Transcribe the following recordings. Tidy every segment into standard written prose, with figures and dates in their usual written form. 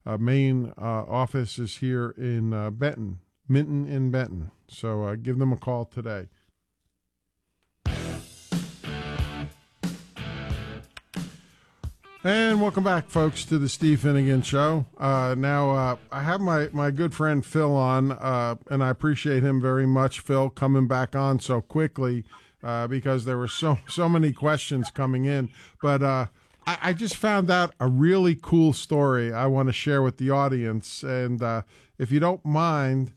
main office is here in Benton, Minton in Benton. So give them a call today. And welcome back, folks, to the Steve Finnegan Show. Now, I have my good friend Phil on, and I appreciate him very much, Phil, coming back on so quickly because there were so many questions coming in. But I just found out a really cool story I want to share with the audience. And if you don't mind,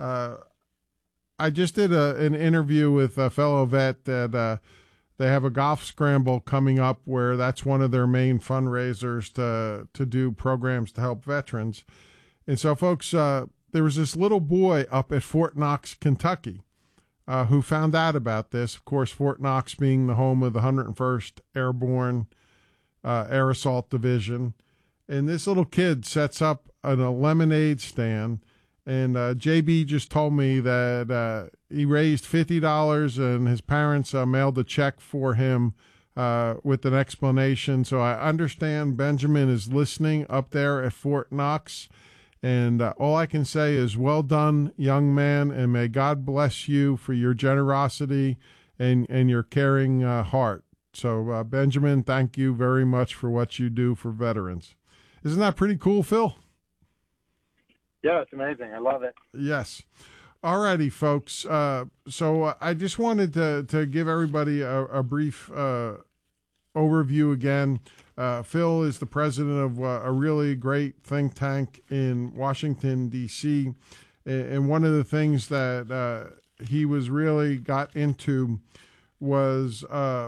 I just did an interview with a fellow vet that they have a golf scramble coming up where that's one of their main fundraisers to do programs to help veterans. And so, folks, there was this little boy up at Fort Knox, Kentucky, who found out about this. Of course, Fort Knox being the home of the 101st Airborne Air Assault Division. And this little kid sets up a lemonade stand. And JB just told me that he raised $50 and his parents mailed a check for him with an explanation. So I understand Benjamin is listening up there at Fort Knox. And all I can say is well done, young man, and may God bless you for your generosity and your caring heart. So, Benjamin, thank you very much for what you do for veterans. Isn't that pretty cool, Phil? Yeah, it's amazing. I love it. Yes. All righty, folks. So I just wanted to give everybody a brief overview again. Phil is the president of a really great think tank in Washington, D.C. And one of the things that he was really got into was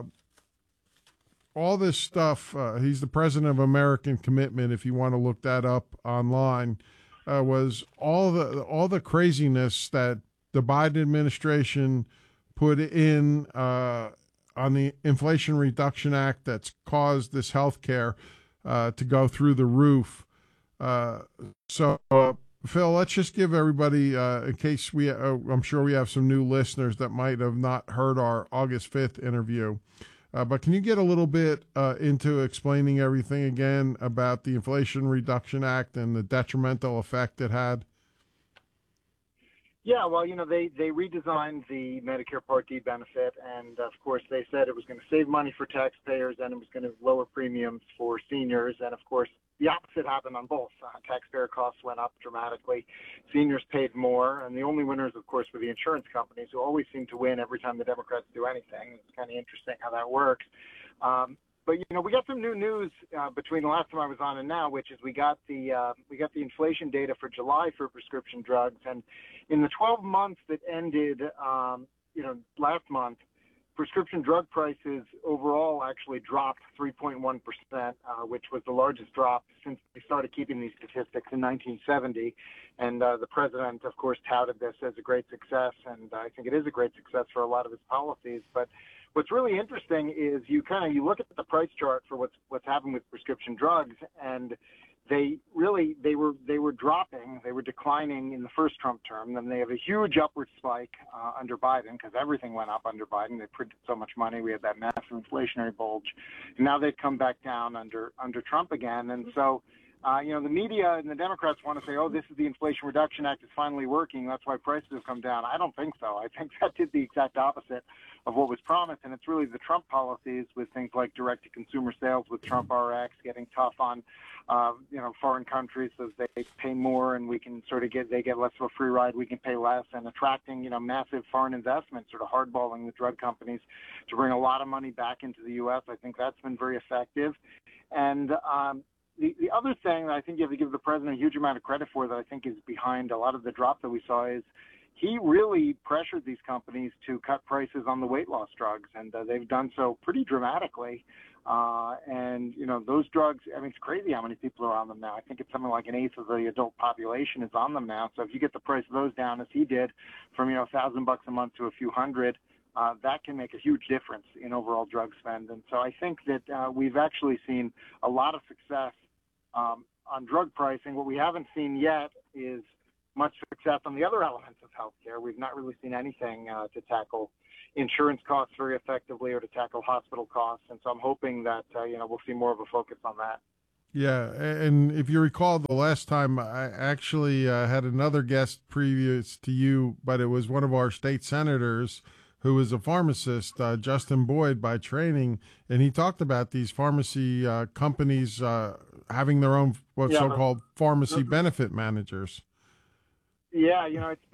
all this stuff. He's the president of American Commitment, if you want to look that up online. Was all the craziness that the Biden administration put in on the Inflation Reduction Act that's caused this health care to go through the roof. So, Phil, let's just give everybody, in case I'm sure we have some new listeners that might have not heard our August 5th interview. But can you get a little bit into explaining everything again about the Inflation Reduction Act and the detrimental effect it had? Yeah, well, they redesigned the Medicare Part D benefit, and of course they said it was going to save money for taxpayers and it was going to lower premiums for seniors, and of course the opposite happened on both. Taxpayer costs went up dramatically, seniors paid more, and the only winners, of course, were the insurance companies, who always seem to win every time the Democrats do anything. It's kind of interesting how that works. But we got some new news between the last time I was on and now, which is we got the inflation data for July for prescription drugs, and in the 12 months that ended, last month, prescription drug prices overall actually dropped 3.1%, which was the largest drop since they started keeping these statistics in 1970. And the president, of course, touted this as a great success, and I think it is a great success for a lot of his policies. But what's really interesting is you look at the price chart for what's happened with prescription drugs, and they were dropping, they were declining in the first Trump term. Then they have a huge upward spike under Biden, because everything went up under Biden. They printed so much money. We had that massive inflationary bulge. And now they've come back down under Trump again. And so, the media and the Democrats want to say, oh, this is the Inflation Reduction Act is finally working. That's why prices have come down. I don't think so. I think that did the exact opposite of what was promised. And it's really the Trump policies with things like direct-to-consumer sales with Trump RX getting tough on foreign countries as they pay more, and we can they get less of a free ride, we can pay less, and attracting, massive foreign investment, sort of hardballing the drug companies to bring a lot of money back into the U.S. I think that's been very effective. And the other thing that I think you have to give the president a huge amount of credit for that I think is behind a lot of the drop that we saw is he really pressured these companies to cut prices on the weight loss drugs, and they've done so pretty dramatically. And those drugs, it's crazy how many people are on them now. I think it's something like an eighth of the adult population is on them now. So if you get the price of those down, as he did, from $1,000 a month to a few hundred, that can make a huge difference in overall drug spend. And so I think that we've actually seen a lot of success on drug pricing. What we haven't seen yet is much success on the other elements of healthcare. We've not really seen anything to tackle insurance costs very effectively or to tackle hospital costs. And so I'm hoping that, we'll see more of a focus on that. Yeah, and if you recall, the last time I actually had another guest previous to you, but it was one of our state senators who was a pharmacist, Justin Boyd by training, and he talked about these pharmacy companies having their own what Yeah, so-called pharmacy benefit managers. yeah,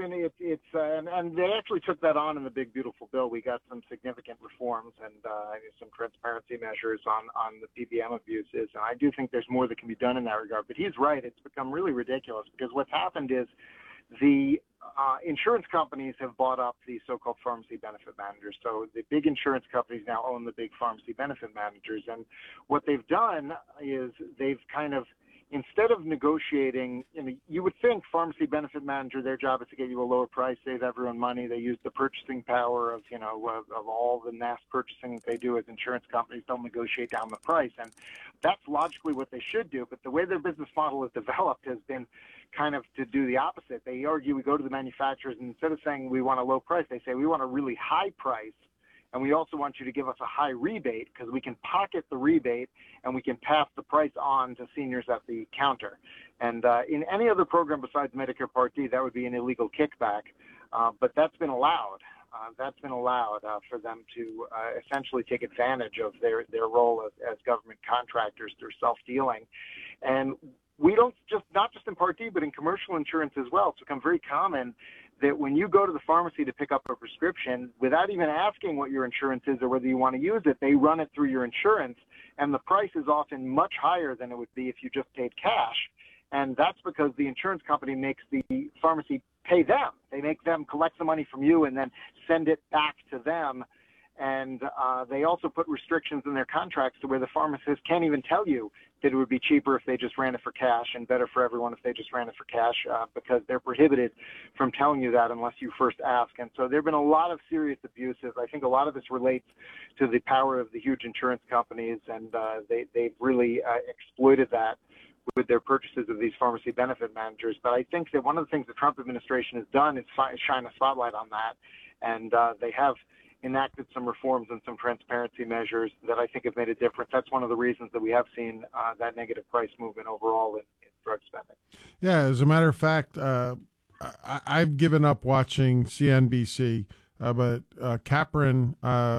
and they actually took that on in the big beautiful bill. We got some significant reforms and some transparency measures on the PBM abuses, and I do think there's more that can be done in that regard. But he's right; it's become really ridiculous because what's happened is the insurance companies have bought up the so-called pharmacy benefit managers. So the big insurance companies now own the big pharmacy benefit managers. And what they've done is they've kind of, instead of negotiating, you would think pharmacy benefit manager, their job is to get you a lower price, save everyone money. They use the purchasing power of all the mass purchasing that they do as insurance companies, don't negotiate down the price. And that's logically what they should do. But the way their business model is developed has been kind of to do the opposite. They argue, we go to the manufacturers, and instead of saying we want a low price, they say we want a really high price, and we also want you to give us a high rebate because we can pocket the rebate and we can pass the price on to seniors at the counter. And in any other program besides Medicare Part D, that would be an illegal kickback, but that's been allowed. For them to essentially take advantage of their role as government contractors through self-dealing. And we don't not just in Part D, but in commercial insurance as well. It's become very common that when you go to the pharmacy to pick up a prescription, without even asking what your insurance is or whether you want to use it, they run it through your insurance, and the price is often much higher than it would be if you just paid cash. And that's because the insurance company makes the pharmacy pay them. They make them collect the money from you and then send it back to them. And they also put restrictions in their contracts to where the pharmacist can't even tell you that it would be cheaper if they just ran it for cash and better for everyone if they just ran it for cash because they're prohibited from telling you that unless you first ask. And so there have been a lot of serious abuses. I think a lot of this relates to the power of the huge insurance companies, and they've really exploited that with their purchases of these pharmacy benefit managers. But I think that one of the things the Trump administration has done is shine a spotlight on that, and they have enacted some reforms and some transparency measures that I think have made a difference. That's one of the reasons that we have seen that negative price movement overall in drug spending. Yeah, as a matter of fact, I've given up watching CNBC, but Capron,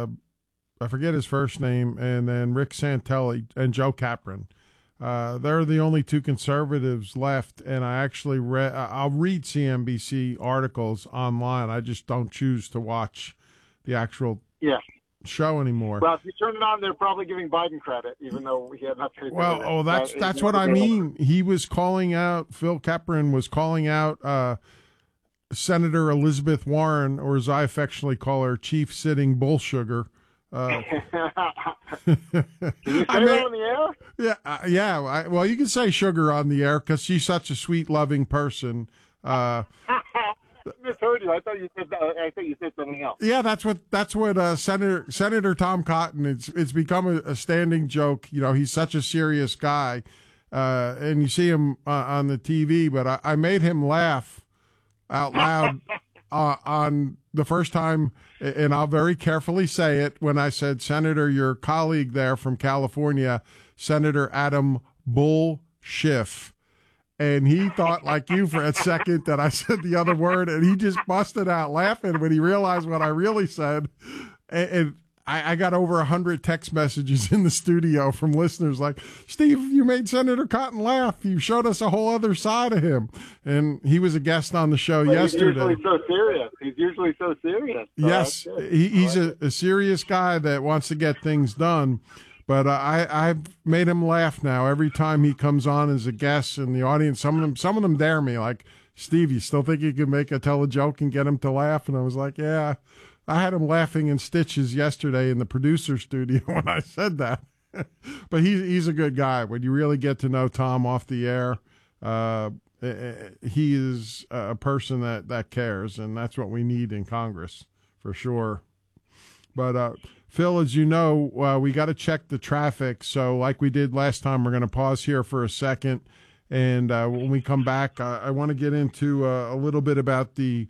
I forget his first name, and then Rick Santelli and Joe Capron. They're the only two conservatives left, and I actually I'll read CNBC articles online. I just don't choose to watch the actual show anymore. Well, if you turn it on, they're probably giving Biden credit, even though he had nothing to do with it. That's what I mean. He was calling out, Phil Capron was calling out Senator Elizabeth Warren, or as I affectionately call her, Chief Sitting Bullsugar. Can you say that on the air? Yeah. Well, you can say sugar on the air because she's such a sweet, loving person. I misheard you. I thought you said something else. Yeah, that's what Senator Tom Cotton. It's become a standing joke. You know, he's such a serious guy, and you see him on the TV. But I made him laugh out loud on the first time, and I'll very carefully say it when I said, Senator, your colleague there from California, Senator Adam Bull Schiff. And he thought like you for a second that I said the other word, and he just busted out laughing when he realized what I really said. And I got over 100 text messages in the studio from listeners like, Steve, you made Senator Cotton laugh. You showed us a whole other side of him. And he was a guest on the show yesterday. He's usually so serious. So yes, he's a serious guy that wants to get things done. But I've made him laugh now every time he comes on as a guest in the audience. Some of them dare me, like, Steve, you still think you can tell a joke and get him to laugh? And I was like, yeah. I had him laughing in stitches yesterday in the producer studio when I said that. But he's a good guy. When you really get to know Tom off the air, he is a person that cares, and that's what we need in Congress for sure. But Phil, as you know, we got to check the traffic. So like we did last time, we're going to pause here for a second. And when we come back, I want to get into a little bit about the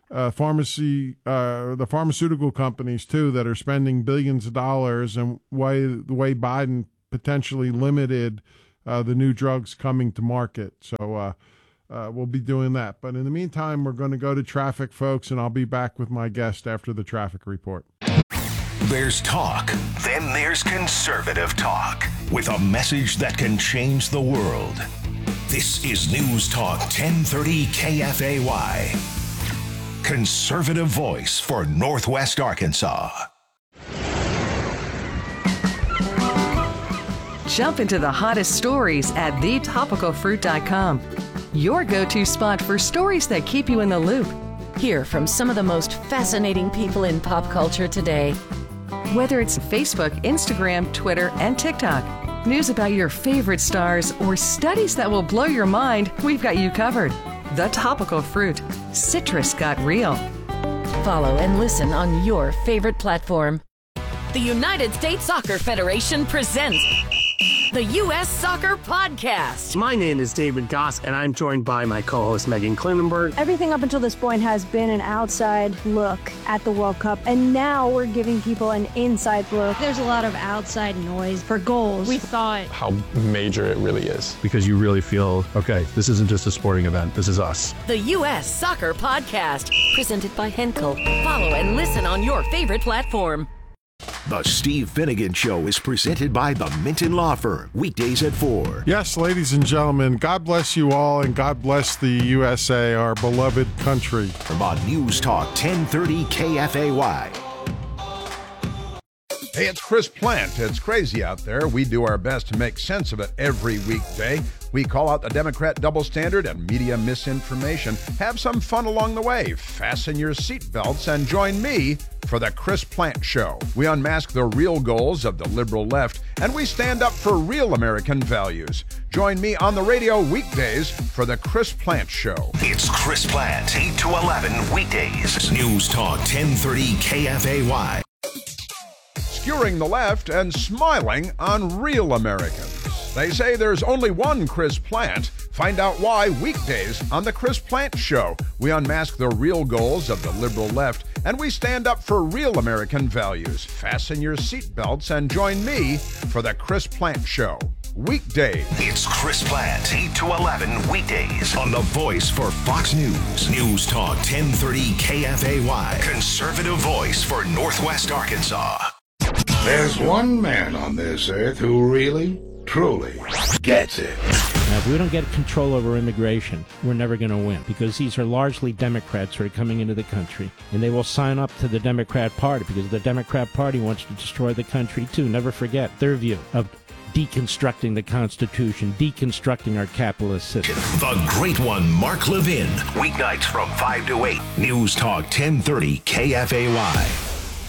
pharmaceutical companies, too, that are spending billions of dollars, and the way Biden potentially limited the new drugs coming to market. So we'll be doing that. But in the meantime, we're going to go to traffic, folks, and I'll be back with my guest after the traffic report. There's talk, then there's conservative talk, with a message that can change the world. This is News Talk 1030 KFAY. Conservative voice for Northwest Arkansas. Jump into the hottest stories at thetopicalfruit.com. Your go-to spot for stories that keep you in the loop. Hear from some of the most fascinating people in pop culture today. Whether it's Facebook, Instagram, Twitter, and TikTok, news about your favorite stars, or studies that will blow your mind, we've got you covered. The Topical Fruit. Citrus got real. Follow and listen on your favorite platform. The United States Soccer Federation presents the U.S. Soccer Podcast. My name is David Goss, and I'm joined by my co-host Megan Klinenberg. Everything up until this point has been an outside look at the World Cup, and now we're giving people an inside look. There's a lot of outside noise for goals. We thought how major it really is. Because you really feel, okay, this isn't just a sporting event, this is us. The U.S. Soccer Podcast, presented by Henkel. Follow and listen on your favorite platform. The Steve Finnegan Show is presented by the Minton Law Firm, weekdays at 4. Yes, ladies and gentlemen, God bless you all, and God bless the USA, our beloved country. On News Talk 1030 KFAY. Hey, it's Chris Plant. It's crazy out there. We do our best to make sense of it every weekday. We call out the Democrat double standard and media misinformation. Have some fun along the way. Fasten your seatbelts and join me for the Chris Plant Show. We unmask the real goals of the liberal left, and we stand up for real American values. Join me on the radio weekdays for the Chris Plant Show. It's Chris Plant, 8 to 11 weekdays. News Talk 1030 KFAY. Skewering the left and smiling on real Americans. They say there's only one Chris Plant. Find out why weekdays on the Chris Plant Show. We unmask the real goals of the liberal left, and we stand up for real American values. Fasten your seatbelts and join me for the Chris Plant Show. Weekdays. It's Chris Plant, 8 to 11 weekdays on the voice for Fox News. News Talk 1030 KFAY. Conservative voice for Northwest Arkansas. There's one man on this earth who really, truly gets it. Now, if we don't get control over immigration, we're never going to win, because these are largely Democrats who are coming into the country, and they will sign up to the Democrat Party because the Democrat Party wants to destroy the country too. Never forget their view of deconstructing the Constitution, deconstructing our capitalist system. The Great One, Mark Levin. Weeknights from 5 to 8. News Talk 1030 KFAY.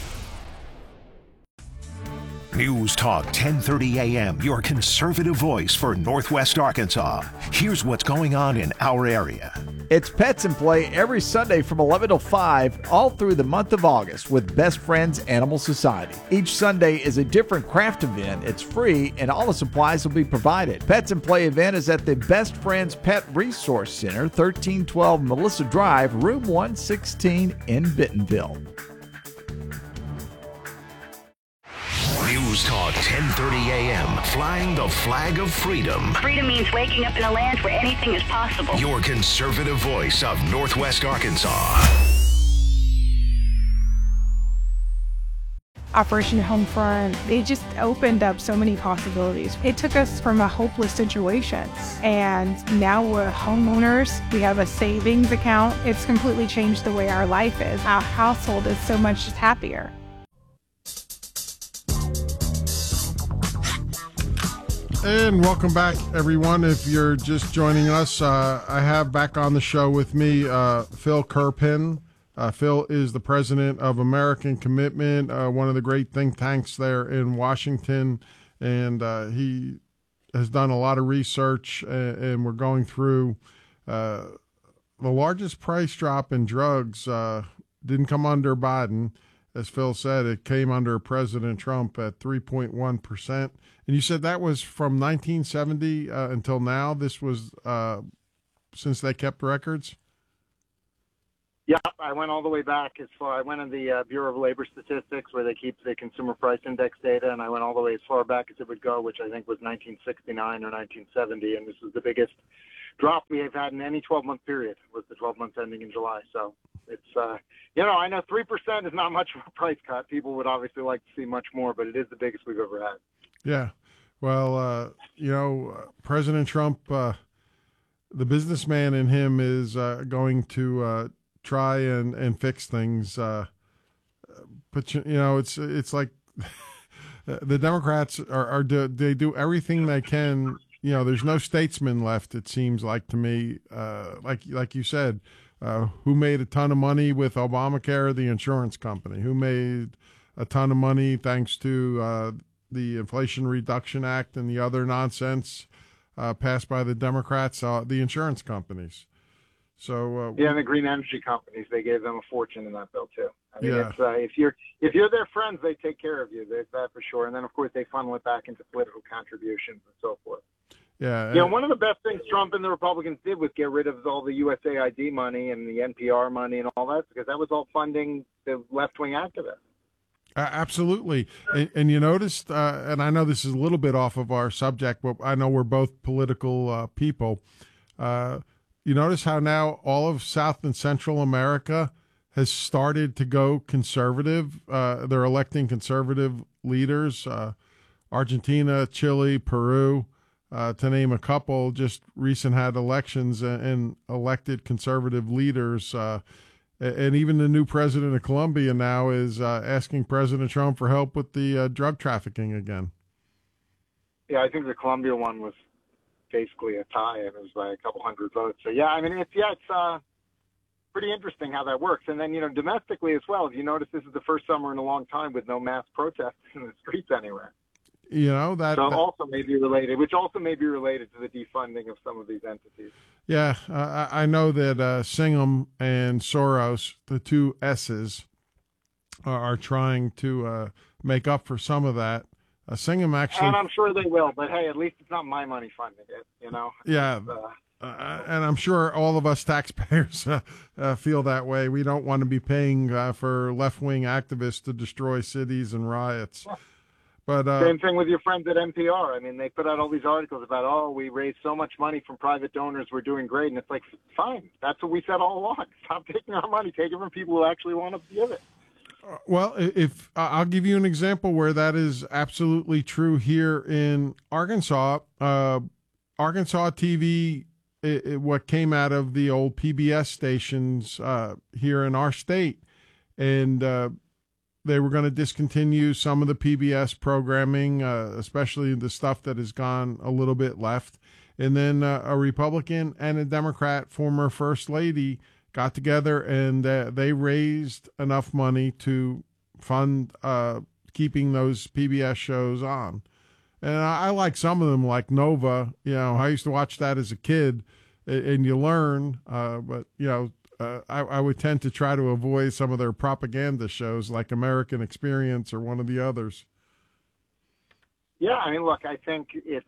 News Talk 1030 AM, your conservative voice for Northwest Arkansas. Here's what's going on in our area. It's Pets in Play every Sunday from 11 till 5, all through the month of August with Best Friends Animal Society. Each Sunday is a different craft event. It's free, and all the supplies will be provided. Pets in Play event is at the Best Friends Pet Resource Center, 1312 Melissa Drive, room 116 in Bentonville. News Talk 1030 AM, flying the flag of freedom. Freedom means waking up in a land where anything is possible. Your conservative voice of Northwest Arkansas. Operation Homefront, it just opened up so many possibilities. It took us from a hopeless situation, and now we're homeowners. We have a savings account. It's completely changed the way our life is. Our household is so much happier. And welcome back, everyone. If you're just joining us, I have back on the show with me Phil Kerpen. Phil is the president of American Commitment, one of the great think tanks there in Washington, and he has done a lot of research, and we're going through the largest price drop in drugs didn't come under Biden. As Phil said, it came under President Trump at 3.1%. And you said that was from 1970 until now? This was since they kept records? Yeah, I went all the way back as far. I went in the Bureau of Labor Statistics, where they keep the Consumer Price Index data, and I went all the way as far back as it would go, which I think was 1969 or 1970. And this was the biggest drop we have had in any 12-month period. Was the 12 months ending in July. So it's, I know 3% is not much of a price cut. People would obviously like to see much more, but it is the biggest we've ever had. Yeah. Well, President Trump, the businessman in him is going to try and fix things. But it's like the Democrats they do everything they can. There's no statesman left. It seems like to me, like you said, who made a ton of money with Obamacare? The insurance company. Who made a ton of money thanks to the Inflation Reduction Act and the other nonsense passed by the Democrats? The insurance companies. So and the green energy companies, they gave them a fortune in that bill too. I mean, yeah. It's, if you're their friends, they take care of you. There's that for sure. And then of course they funnel it back into political contributions and so forth. Yeah. One of the best things Trump and the Republicans did was get rid of all the USAID money and the NPR money and all that, because that was all funding the left-wing activists. Absolutely. And you noticed, and I know this is a little bit off of our subject, but I know we're both political people. You notice how now all of South and Central America has started to go conservative. They're electing conservative leaders. Argentina, Chile, Peru, to name a couple, just recent had elections and elected conservative leaders. And even the new president of Colombia now is asking President Trump for help with the drug trafficking again. Yeah, I think the Colombia one was basically a tie. It was by a couple hundred votes. So, yeah, I mean, it's pretty interesting how that works. And then, domestically as well, if you notice, this is the first summer in a long time with no mass protests in the streets anywhere. Also may be related, which also may be related to the defunding of some of these entities. Yeah, I know that Singham and Soros, the two S's, are trying to make up for some of that. Singham actually, and I'm sure they will. But hey, at least it's not my money funding it. Yeah. And I'm sure all of us taxpayers feel that way. We don't want to be paying for left-wing activists to destroy cities and riots. But same thing with your friends at NPR. I mean, they put out all these articles about, we raised so much money from private donors, we're doing great. And it's like, fine, that's what we said all along. Stop taking our money, take it from people who actually want to give it. Well, if I'll give you an example where that is absolutely true here in Arkansas. Arkansas TV, what came out of the old PBS stations here in our state, and they were going to discontinue some of the PBS programming, especially the stuff that has gone a little bit left. And then a Republican and a Democrat, former First Lady, got together and they raised enough money to fund keeping those PBS shows on. And I like some of them, like Nova. I used to watch that as a kid, and you learn. But I would tend to try to avoid some of their propaganda shows, like American Experience or one of the others. Yeah, I mean, look, I think it's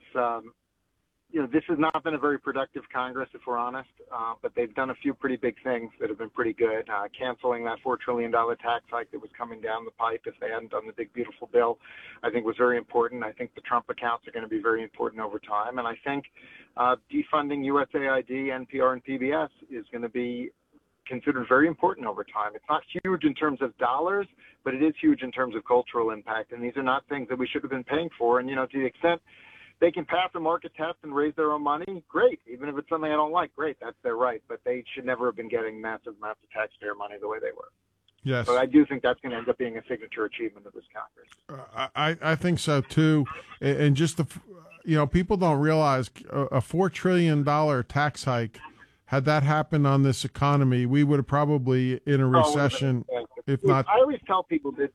this has not been a very productive Congress, if we're honest, but they've done a few pretty big things that have been pretty good. Canceling that $4 trillion tax hike that was coming down the pipe if they hadn't done the big, beautiful bill, I think was very important. I think the Trump accounts are going to be very important over time. And I think defunding USAID, NPR, and PBS is going to be considered very important over time. It's not huge in terms of dollars, but it is huge in terms of cultural impact. And these are not things that we should have been paying for. And, to the extent they can pass a market test and raise their own money, great. Even if it's something I don't like, great. That's their right. But they should never have been getting massive amounts of taxpayer money the way they were. Yes. So I do think that's going to end up being a signature achievement of this Congress. I think so, too. And just, people don't realize a $4 trillion tax hike, had that happened on this economy, we would have probably in a recession, if not. I always tell people that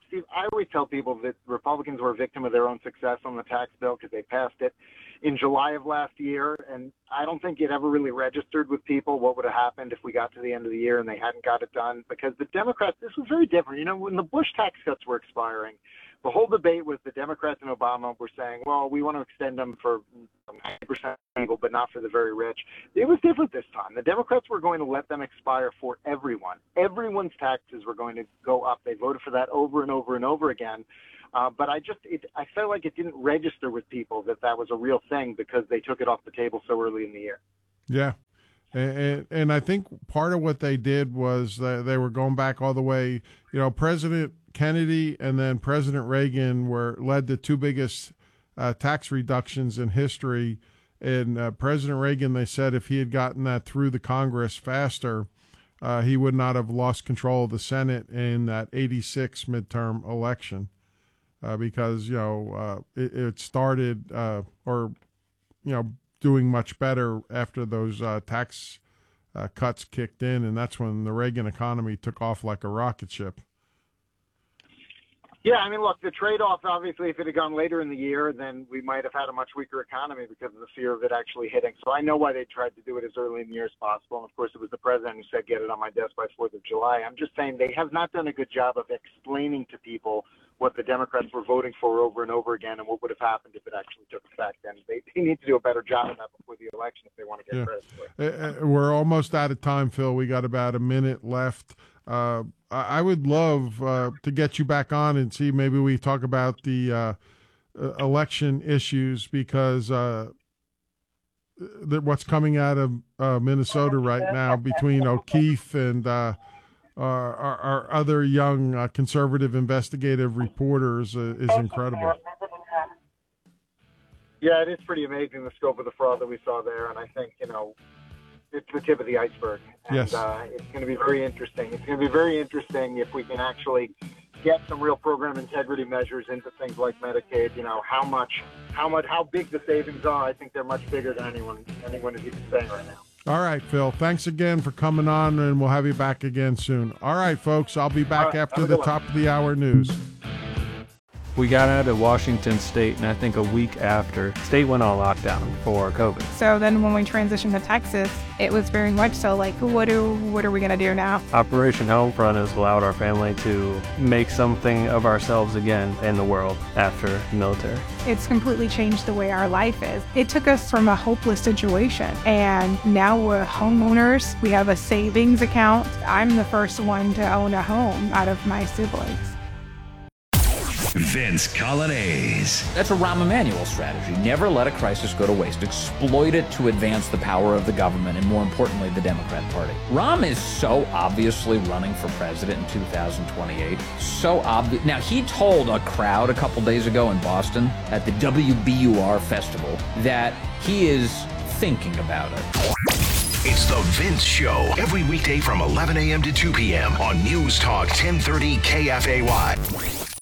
Republicans were a victim of their own success on the tax bill because they passed it in July of last year. And I don't think it ever really registered with people what would have happened if we got to the end of the year and they hadn't got it done, because the Democrats, this was very different. When the Bush tax cuts were expiring, The whole debate was the Democrats and Obama were saying, well, we want to extend them for 90% legal, but not for the very rich. It was different this time. The Democrats were going to let them expire for everyone. Everyone's taxes were going to go up. They voted for that over and over and over again. But I felt like it didn't register with people that was a real thing because they took it off the table so early in the year. Yeah. And I think part of what they did was that they were going back all the way, President Kennedy and then President Reagan led the two biggest tax reductions in history. And President Reagan, they said if he had gotten that through the Congress faster, he would not have lost control of the Senate in that 86 midterm election. Because, it started doing much better after those tax cuts kicked in, and that's when the Reagan economy took off like a rocket ship. Yeah, I mean, look, the trade-off, obviously, if it had gone later in the year, then we might have had a much weaker economy because of the fear of it actually hitting. So I know why they tried to do it as early in the year as possible. And, of course, it was the president who said, get it on my desk by 4th of July. I'm just saying they have not done a good job of explaining to people what the Democrats were voting for over and over again and what would have happened if it actually took effect. And they need to do a better job of that before the election if they want to get credit for it. We're almost out of time, Phil. We got about a minute left. I would love to get you back on and see maybe we talk about the election issues because what's coming out of Minnesota right now between O'Keefe and our other young conservative investigative reporters is incredible. Yeah, it is pretty amazing the scope of the fraud that we saw there, and I think, it's the tip of the iceberg. And yes. It's going to be very interesting. It's going to be very interesting if we can actually get some real program integrity measures into things like Medicaid, how big the savings are. I think they're much bigger than anyone is even saying right now. All right, Phil, thanks again for coming on, and we'll have you back again soon. All right, folks, I'll be back after the top of the hour news. We got out of Washington State, and I think a week after, state went on lockdown for COVID. So then when we transitioned to Texas, it was very much so like, what are we going to do now? Operation Homefront has allowed our family to make something of ourselves again in the world after the military. It's completely changed the way our life is. It took us from a hopeless situation, and now we're homeowners. We have a savings account. I'm the first one to own a home out of my siblings. Vince Coglianese. That's a Rahm Emanuel strategy. Never let a crisis go to waste. Exploit it to advance the power of the government and, more importantly, the Democrat Party. Rahm is so obviously running for president in 2028. So obvious. Now, he told a crowd a couple days ago in Boston at the WBUR festival that he is thinking about it. It's The Vince Show, every weekday from 11 a.m. to 2 p.m. on News Talk 1030 KFAY.